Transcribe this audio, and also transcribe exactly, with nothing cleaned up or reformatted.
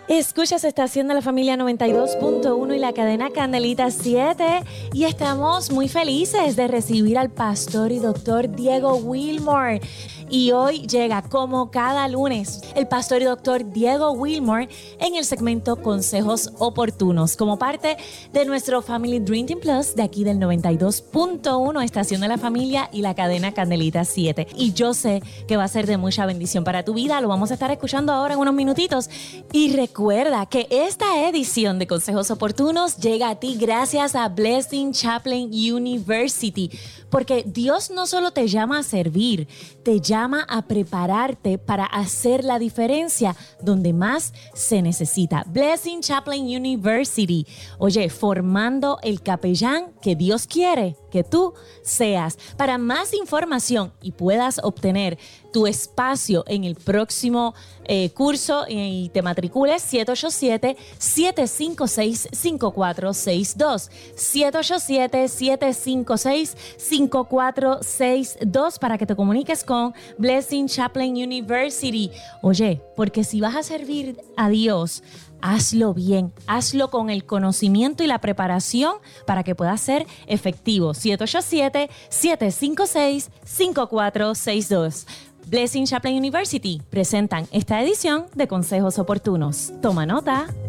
Escuchas Estación de la Familia noventa y dos punto uno y la cadena Candelita siete, y estamos muy felices de recibir al pastor y doctor Diego Wilmore. Y hoy llega, como cada lunes, el pastor y doctor Diego Wilmore en el segmento Consejos Oportunos, como parte de nuestro Family Dream Team Plus de aquí del noventa y dos punto uno, Estación de la Familia y la cadena Candelita siete. Y yo sé que va a ser de mucha bendición para tu vida. Lo vamos a estar escuchando ahora en unos minutitos. Y recuerda que esta edición de Consejos Oportunos llega a ti gracias a Blessing Chaplain University, porque Dios no solo te llama a servir, te llama a prepararte para hacer la diferencia donde más se necesita. Blessing Chaplain University, oye, formando el capellán que Dios quiere que tú seas. Para más información y puedas obtener tu espacio en el próximo eh, curso y te matricules, siete ocho siete, siete cinco seis, cinco cuatro seis dos. siete ocho siete, siete cinco seis, cinco cuatro seis dos para que te comuniques con Blessing Chaplain University. Oye, porque si vas a servir a Dios, hazlo bien, hazlo con el conocimiento y la preparación para que pueda ser efectivo. siete ocho siete, siete cinco seis, cinco cuatro seis dos. Blessing Chaplain University presentan esta edición de Consejos Oportunos. Toma nota.